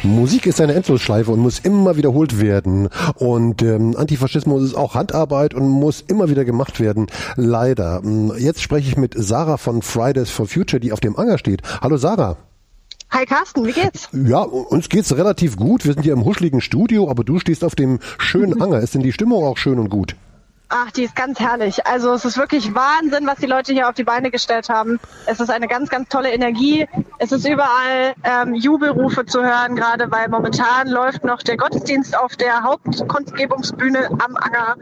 Musik ist eine Endlosschleife und muss immer wiederholt werden. Und Antifaschismus ist auch Handarbeit und muss immer wieder gemacht werden. Leider. Jetzt spreche ich mit Sarah von Fridays for Future, die auf dem Anger steht. Hallo Sarah. Hi Carsten, wie geht's? Ja, uns geht's relativ gut. Wir sind hier im huscheligen Studio, aber du stehst auf dem schönen Anger. Ist denn die Stimmung auch schön und gut? Ach, die ist ganz herrlich. Also es ist wirklich Wahnsinn, was die Leute hier auf die Beine gestellt haben. Es ist eine ganz, ganz tolle Energie. Es ist überall Jubelrufe zu hören, gerade weil momentan läuft noch der Gottesdienst auf der Hauptkundgebungsbühne am Anger.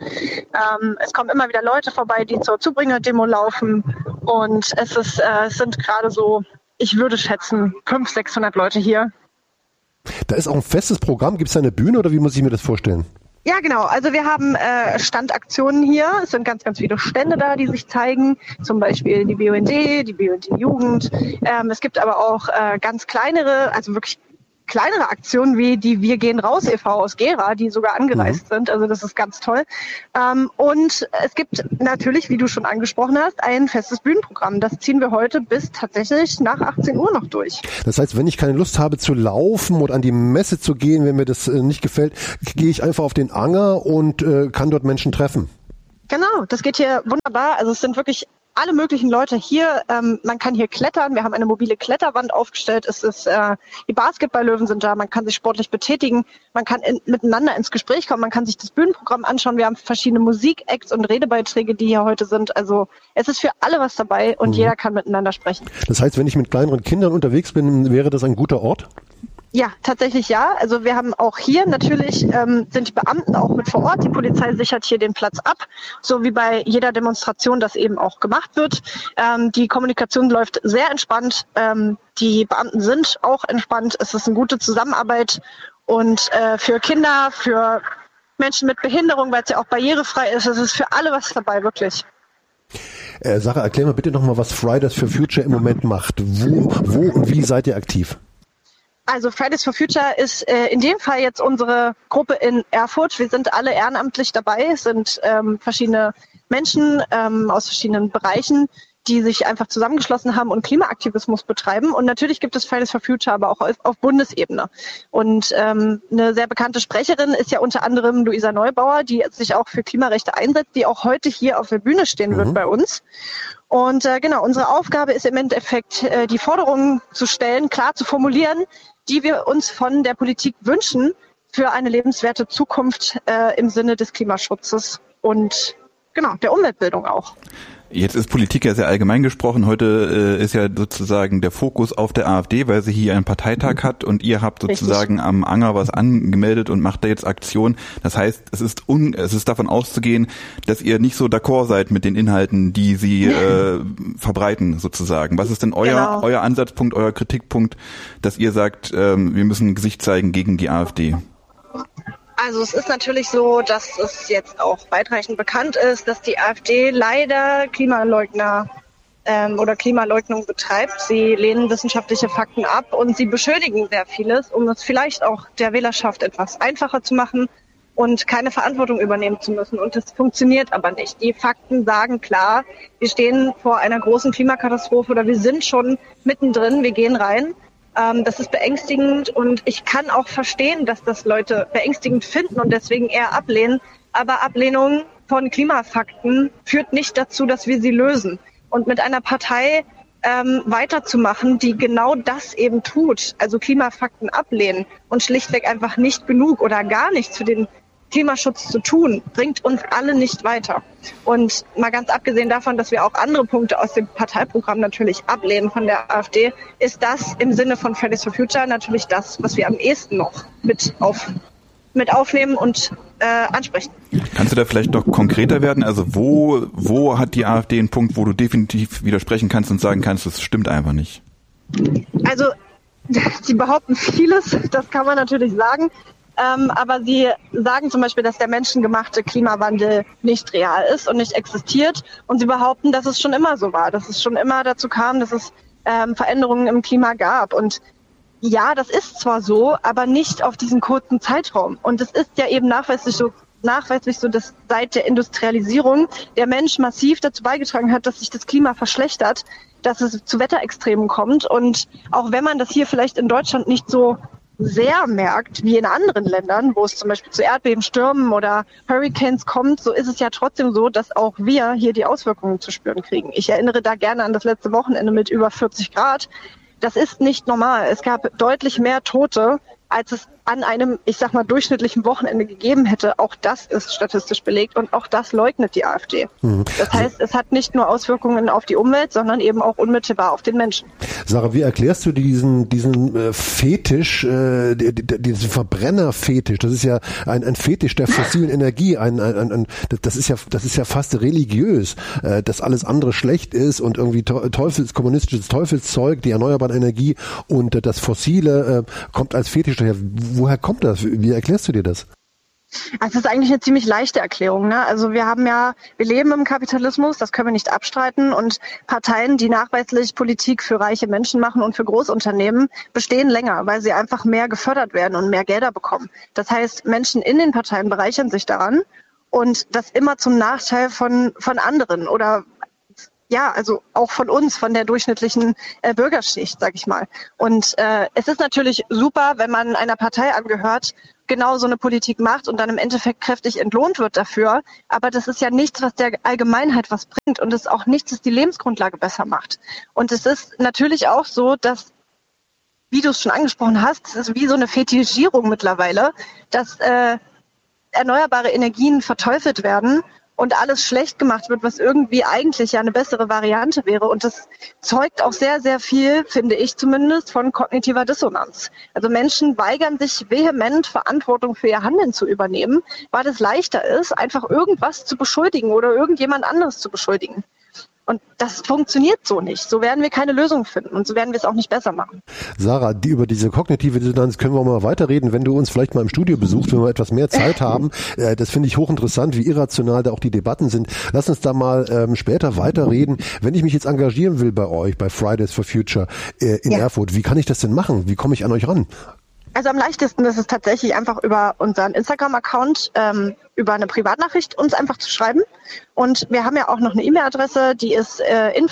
Es kommen immer wieder Leute vorbei, die zur Zubringerdemo laufen. Und es sind gerade so, ich würde schätzen, 500, 600 Leute hier. Da ist auch ein festes Programm. Gibt es da eine Bühne oder wie muss ich mir das vorstellen? Ja, genau. Also wir haben Standaktionen hier. Es sind ganz, ganz viele Stände da, die sich zeigen. Zum Beispiel die BUND, die BUND-Jugend. Es gibt aber auch ganz kleinere, also wirklich kleinere Aktionen wie die Wir gehen raus e.V. aus Gera, die sogar angereist sind. Also das ist ganz toll. Und es gibt natürlich, wie du schon angesprochen hast, ein festes Bühnenprogramm. Das ziehen wir heute bis tatsächlich nach 18 Uhr noch durch. Das heißt, wenn ich keine Lust habe zu laufen oder an die Messe zu gehen, wenn mir das nicht gefällt, gehe ich einfach auf den Anger und kann dort Menschen treffen. Genau, das geht hier wunderbar. Also es sind wirklich alle möglichen Leute hier. Man kann hier klettern. Wir haben eine mobile Kletterwand aufgestellt. Die Basketballlöwen sind da. Man kann sich sportlich betätigen. Man kann miteinander ins Gespräch kommen. Man kann sich das Bühnenprogramm anschauen. Wir haben verschiedene Musik-Acts und Redebeiträge, die hier heute sind. Also es ist für alle was dabei und jeder kann miteinander sprechen. Das heißt, wenn ich mit kleineren Kindern unterwegs bin, wäre das ein guter Ort? Ja, tatsächlich ja. Also wir haben auch hier natürlich, sind die Beamten auch mit vor Ort. Die Polizei sichert hier den Platz ab, so wie bei jeder Demonstration das eben auch gemacht wird. Die Kommunikation läuft sehr entspannt. Die Beamten sind auch entspannt. Es ist eine gute Zusammenarbeit. Und für Kinder, für Menschen mit Behinderung, weil es ja auch barrierefrei ist, es ist für alle was dabei, wirklich. Sarah, erklär mir bitte nochmal, was Fridays for Future im Moment macht. Wo und wie seid ihr aktiv? Also Fridays for Future ist in dem Fall jetzt unsere Gruppe in Erfurt. Wir sind alle ehrenamtlich dabei. Es sind verschiedene Menschen aus verschiedenen Bereichen, die sich einfach zusammengeschlossen haben und Klimaaktivismus betreiben. Und natürlich gibt es Fridays for Future, aber auch auf Bundesebene. Und eine sehr bekannte Sprecherin ist ja unter anderem Luisa Neubauer, die sich auch für Klimarechte einsetzt, die auch heute hier auf der Bühne stehen wird bei uns. Und genau, unsere Aufgabe ist im Endeffekt, die Forderungen zu stellen, klar zu formulieren, die wir uns von der Politik wünschen für eine lebenswerte Zukunft im Sinne des Klimaschutzes und genau der Umweltbildung auch. Jetzt ist Politik ja sehr allgemein gesprochen. Heute ist ja sozusagen der Fokus auf der AfD, weil sie hier einen Parteitag hat und ihr habt sozusagen am Anger was angemeldet und macht da jetzt Aktion. Das heißt, es ist davon auszugehen, dass ihr nicht so d'accord seid mit den Inhalten, die sie verbreiten sozusagen. Was ist denn euer Ansatzpunkt, euer Kritikpunkt, dass ihr sagt, wir müssen Gesicht zeigen gegen die AfD? Also es ist natürlich so, dass es jetzt auch weitreichend bekannt ist, dass die AfD leider Klimaleugner oder Klimaleugnung betreibt. Sie lehnen wissenschaftliche Fakten ab und sie beschönigen sehr vieles, um es vielleicht auch der Wählerschaft etwas einfacher zu machen und keine Verantwortung übernehmen zu müssen. Und das funktioniert aber nicht. Die Fakten sagen klar, wir stehen vor einer großen Klimakatastrophe oder wir sind schon mittendrin, wir gehen rein. Das ist beängstigend und ich kann auch verstehen, dass das Leute beängstigend finden und deswegen eher ablehnen. Aber Ablehnung von Klimafakten führt nicht dazu, dass wir sie lösen. Und mit einer Partei weiterzumachen, die genau das eben tut, also Klimafakten ablehnen und schlichtweg einfach nicht genug oder gar nichts für den Klimaschutz zu tun, bringt uns alle nicht weiter. Und mal ganz abgesehen davon, dass wir auch andere Punkte aus dem Parteiprogramm natürlich ablehnen von der AfD, ist das im Sinne von Fridays for Future natürlich das, was wir am ehesten noch mit aufnehmen und ansprechen. Kannst du da vielleicht noch konkreter werden? Also wo hat die AfD einen Punkt, wo du definitiv widersprechen kannst und sagen kannst, das stimmt einfach nicht? Also sie behaupten vieles, das kann man natürlich sagen. Aber sie sagen zum Beispiel, dass der menschengemachte Klimawandel nicht real ist und nicht existiert. Und sie behaupten, dass es schon immer so war, dass es schon immer dazu kam, dass es Veränderungen im Klima gab. Und ja, das ist zwar so, aber nicht auf diesen kurzen Zeitraum. Und es ist ja eben nachweislich so, dass seit der Industrialisierung der Mensch massiv dazu beigetragen hat, dass sich das Klima verschlechtert, dass es zu Wetterextremen kommt. Und auch wenn man das hier vielleicht in Deutschland nicht so sehr merkt, wie in anderen Ländern, wo es zum Beispiel zu Erdbeben, Stürmen oder Hurricanes kommt, so ist es ja trotzdem so, dass auch wir hier die Auswirkungen zu spüren kriegen. Ich erinnere da gerne an das letzte Wochenende mit über 40 Grad. Das ist nicht normal. Es gab deutlich mehr Tote, als es an einem, ich sag mal, durchschnittlichen Wochenende gegeben hätte. Auch das ist statistisch belegt und auch das leugnet die AfD. Das heißt, es hat nicht nur Auswirkungen auf die Umwelt, sondern eben auch unmittelbar auf den Menschen. Sarah, wie erklärst du diesen Fetisch, diesen Verbrennerfetisch? Das ist ja ein Fetisch der fossilen Energie. Das ist ja fast religiös, dass alles andere schlecht ist und irgendwie kommunistisches Teufelszeug, die erneuerbare Energie und das Fossile kommt als Fetisch daher. Woher kommt das? Wie erklärst du dir das? Also es ist eigentlich eine ziemlich leichte Erklärung, ne? Also wir leben im Kapitalismus, das können wir nicht abstreiten, und Parteien, die nachweislich Politik für reiche Menschen machen und für Großunternehmen, bestehen länger, weil sie einfach mehr gefördert werden und mehr Gelder bekommen. Das heißt, Menschen in den Parteien bereichern sich daran und das immer zum Nachteil von anderen oder ja, also auch von uns, von der durchschnittlichen Bürgerschicht, sag ich mal. Und es ist natürlich super, wenn man einer Partei angehört, genau so eine Politik macht und dann im Endeffekt kräftig entlohnt wird dafür. Aber das ist ja nichts, was der Allgemeinheit was bringt, und es ist auch nichts, das die Lebensgrundlage besser macht. Und es ist natürlich auch so, dass, wie du es schon angesprochen hast, es ist wie so eine Fetischierung mittlerweile, dass erneuerbare Energien verteufelt werden und alles schlecht gemacht wird, was irgendwie eigentlich ja eine bessere Variante wäre. Und das zeugt auch sehr, sehr viel, finde ich zumindest, von kognitiver Dissonanz. Also Menschen weigern sich vehement, Verantwortung für ihr Handeln zu übernehmen, weil es leichter ist, einfach irgendwas zu beschuldigen oder irgendjemand anderes zu beschuldigen. Und das funktioniert so nicht. So werden wir keine Lösung finden und so werden wir es auch nicht besser machen. Sarah, über diese kognitive Dissonanz können wir mal weiterreden, wenn du uns vielleicht mal im Studio besuchst, wenn wir etwas mehr Zeit haben. Das finde ich hochinteressant, wie irrational da auch die Debatten sind. Lass uns da mal später weiterreden. Wenn ich mich jetzt engagieren will bei euch, bei Fridays for Future in Erfurt, wie kann ich das denn machen? Wie komme ich an euch ran? Also am leichtesten ist es tatsächlich einfach über unseren Instagram-Account, über eine Privatnachricht uns einfach zu schreiben. Und wir haben ja auch noch eine E-Mail-Adresse, die ist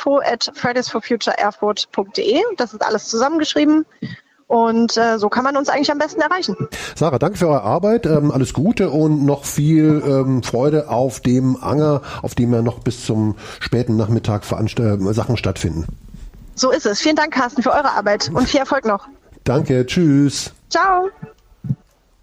info@fridaysforfutureerfurt.de. Das ist alles zusammengeschrieben. Und so kann man uns eigentlich am besten erreichen. Sarah, danke für eure Arbeit, alles Gute und noch viel Freude auf dem Anger, auf dem ja noch bis zum späten Nachmittag Sachen stattfinden. So ist es. Vielen Dank, Carsten, für eure Arbeit und viel Erfolg noch. Danke, tschüss. Ciao.